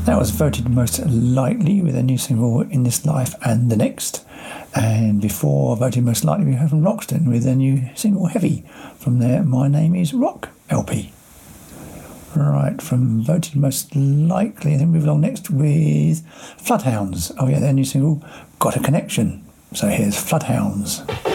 That was voted most likely with a new single In This Life and the Next. And before voted most likely, we have from Roxton with a new single Heavy from their My Name Is Rock LP. Right, from voted most likely, I think we move along next with Floodhounds. Oh yeah, their new single Got a Connection. So here's Floodhounds.